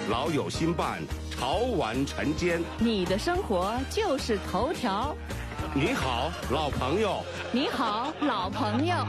老友新办，潮玩晨间。 你的生活就是头条。 你好，老朋友。 你好，老朋友。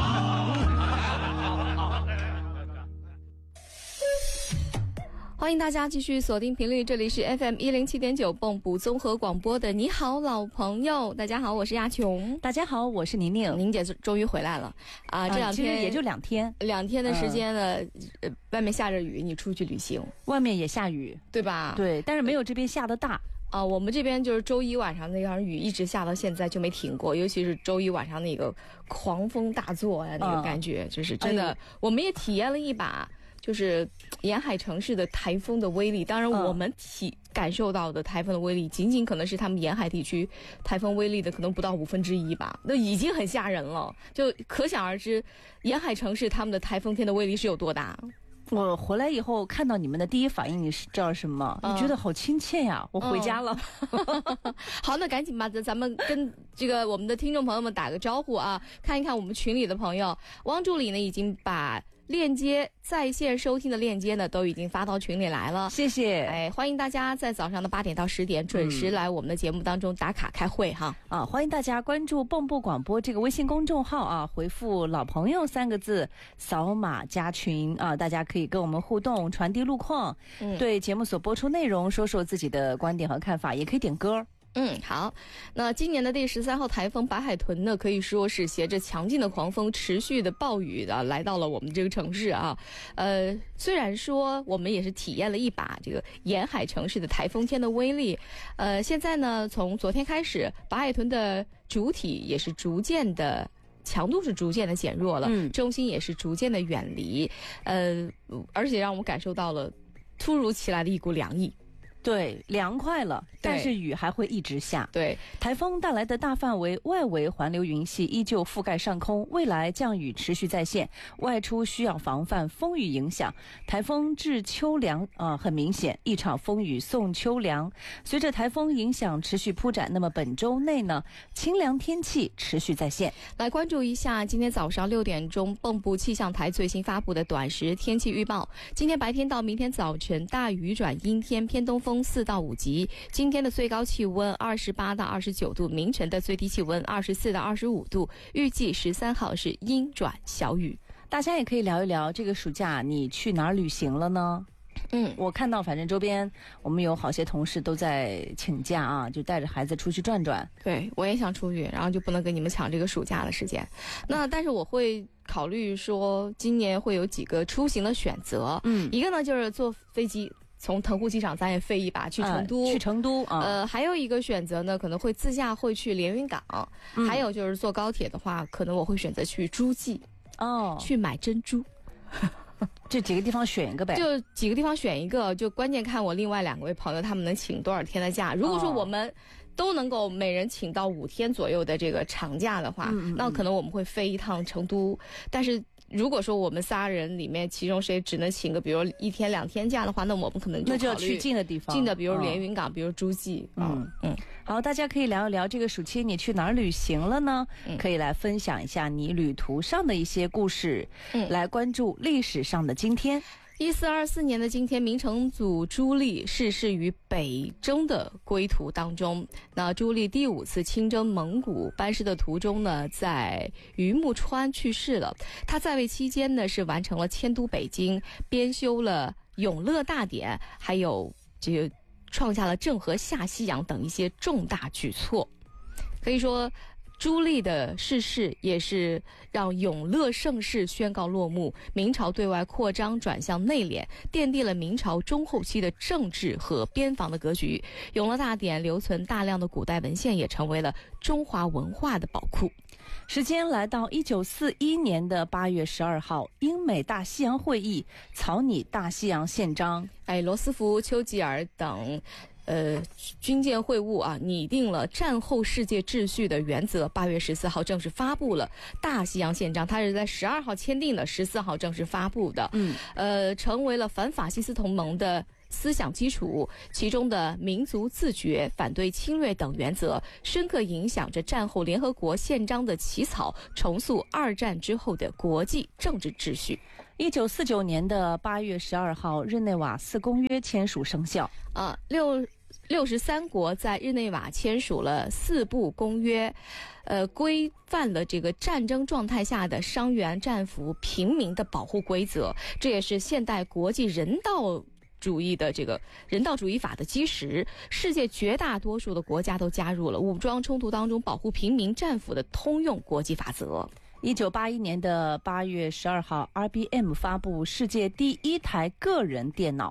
欢迎大家继续锁定频率，这里是 FM107.9蚌埠综合广播的你好老朋友。大家好，我是亚琼。 大家好，我是宁宁。 宁姐终于回来了啊！这2天其实也就2天 ，2天的时间呢，外面下着雨，你出去旅行， 外面也下雨， 对吧？ 对，但是没有这边下的大。 我们这边就是周一晚上那场雨一直下到现在就没停过，尤其是周一晚上那个狂风大作呀，那个感觉就是真的。我们也体验了一把，就是沿海城市的台风的威力。当然，我们感受到的台风的威力，仅仅可能是他们沿海地区台风威力的可能不到1/5吧，那已经很吓人了。就可想而知，沿海城市他们的台风天的威力是有多大。 我回来以后看到你们的第一反应，你知道什么？你觉得好亲切呀！我回家了。 好，那赶紧吧，咱们跟这个我们的听众朋友们打个招呼啊，看一看我们群里的朋友。汪助理呢已经把链接在线收听的链接呢都已经发到群里来了， 谢谢。 欢迎大家在早上的8点到10点准时来我们的节目当中打卡开会哈。 欢迎大家关注蚌埠广播这个微信公众号啊，回复老朋友3个字，扫码加群啊，大家可以跟我们互动，传递路况，对节目所播出内容说说自己的观点和看法，也可以点歌。 好，那今年的第13号台风白海豚呢，可以说是携着强劲的狂风、持续的暴雨的来到了我们这个城市啊。虽然说我们也是体验了一把这个沿海城市的台风天的威力，现在呢，从昨天开始，白海豚的主体也是逐渐的。强度是逐渐的减弱了，中心也是逐渐的远离，而且让我们感受到了突如其来的一股凉意。 对，凉快了，但是雨还会一直下。 对， 台风带来的大范围外围环流云系依旧覆盖上空，未来降雨持续在线，外出需要防范风雨影响。台风致秋凉很明显，一场风雨送秋凉。随着台风影响持续铺展，那么本周内呢，清凉天气持续在线。 来关注一下今天早上6点钟蚌埠气象台最新发布的短时天气预报。今天白天到明天早晨大雨转阴天，偏东风4到5级。今天的最高气温28到29度，明晨的最低气温24到25度。预计13号是阴转小雨。 大家也可以聊一聊这个暑假你去哪儿旅行了呢？我看到反正周边我们有好些同事都在请假啊，就带着孩子出去转转。 对，我也想出去，然后就不能跟你们抢这个暑假的时间。但是我会考虑说今年会有几个出行的选择。一个呢就是坐飞机从腾沪机场咱也飞一把去成都，还有一个选择呢，可能会自驾会去连云港，还有就是坐高铁的话，可能我会选择去诸暨去买珍珠。 这几个地方选一个呗， 就几个地方选一个，就关键看我另外2位朋友他们能请多少天的假。如果说我们都能够每人请到5天左右的这个长假的话，那可能我们会飞一趟成都。但是如果说我们3人里面其中谁只能请个比如1天2天假的话，那我们可能就要去近的地方， 比如连云港，比如诸暨。 好，大家可以聊一聊这个暑期你去哪儿旅行了呢？可以来分享一下你旅途上的一些故事，来关注历史上的今天。 1424年的今天，明成祖朱棣逝世于北征的归途当中。那朱棣第5次亲征蒙古班师的途中呢，在榆木川去世了。他在位期间呢，是完成了迁都北京，编修了《永乐大典》，还有这个创下了郑和下西洋等一些重大举措。可以说朱棣的逝世也是让永乐盛世宣告落幕，明朝对外扩张转向内敛，奠定了明朝中后期的政治和边防的格局。永乐大典留存大量的古代文献，也成为了中华文化的宝库。 时间来到1941年的8月12号，英美大西洋会议草拟大西洋宪章。 罗斯福、丘吉尔等军舰会晤啊，拟定了战后世界秩序的原则。8月14号正式发布了大西洋宪章，它是在12号签订的，14号正式发布的。成为了反法西斯同盟的思想基础，其中的民族自觉、反对侵略等原则，深刻影响着战后联合国宪章的起草，重塑2战之后的国际政治秩序。 1949年的8月12号，日内瓦4公约签署生效。 63国在日内瓦签署了4部公约，规范了这个战争状态下的伤员、战俘、平民的保护规则，这也是现代国际人道主义的这个人道主义法的基石。世界绝大多数的国家都加入了武装冲突当中保护平民、战俘的通用国际法则。 1981年的8月12号 ，IBM 发布世界第1台个人电脑。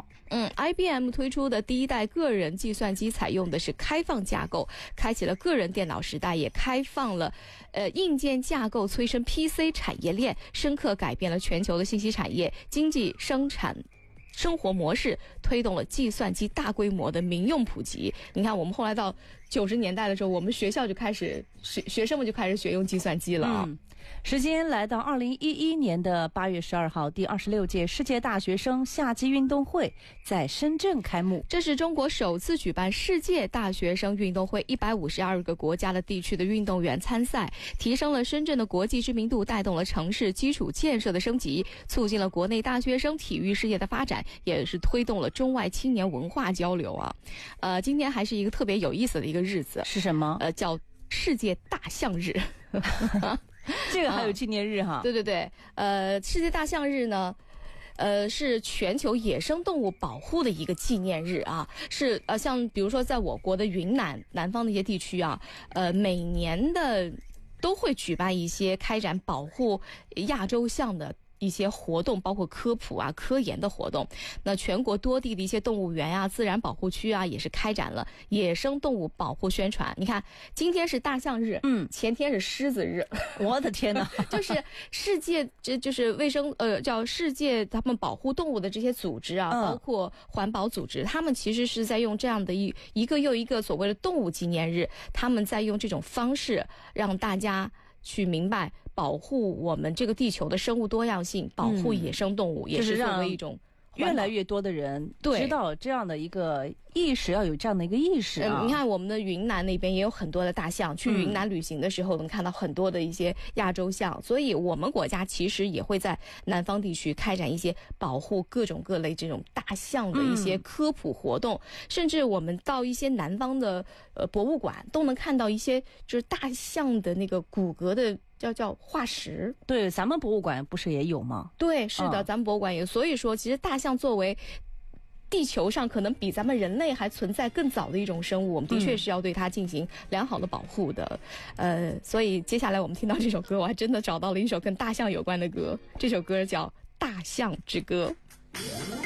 IBM 推出的第1代个人计算机采用的是开放架构，开启了个人电脑时代，也开放了硬件架构催生 PC 产业链，深刻改变了全球的信息产业、经济生产生活模式，推动了计算机大规模的民用普及。你看，我们后来到90年代的时候，我们学校就开始学生们就开始学用计算机了啊。 时间来到2011年的8月12号，第26届世界大学生夏季运动会在深圳开幕。 这是中国首次举办世界大学生运动会，152个国家的地区的运动员参赛，提升了深圳的国际知名度，带动了城市基础建设的升级，促进了国内大学生体育事业的发展，也是推动了中外青年文化交流啊。今天还是一个特别有意思的一个日子， 是什么？ 叫世界大象日。 这个还有纪念日哈？ 对，世界大象日呢，是全球野生动物保护的一个纪念日啊。是像比如说在我国的云南南方的一些地区啊，每年的都会举办一些开展保护亚洲象的一些活动，包括科普啊、科研的活动。那全国多地的一些动物园啊、自然保护区啊，也是开展了野生动物保护宣传。你看，今天是大象日，前天是狮子日， 我的天哪！ 就是世界，就是卫生叫世界他们保护动物的这些组织啊，包括环保组织，他们其实是在用这样的一个又一个所谓的动物纪念日，他们在用这种方式让大家去明白保护我们这个地球的生物多样性，保护野生动物，也是作为一种越来越多的人知道这样的一个意识，要有这样的一个意识啊。 你看我们的云南那边也有很多的大象，去云南旅行的时候能看到很多的一些亚洲象，所以我们国家其实也会在南方地区开展一些保护各种各类这种大象的一些科普活动，甚至我们到一些南方的博物馆都能看到一些就是大象的那个骨骼的叫化石。 对，咱们博物馆不是也有吗？ 对，是的，咱们博物馆也有。所以说其实大象作为地球上可能比咱们人类还存在更早的一种生物，我们的确是要对它进行良好的保护的。所以接下来我们听到这首歌，我还真的找到了一首跟大象有关的歌，这首歌叫《大象之歌》。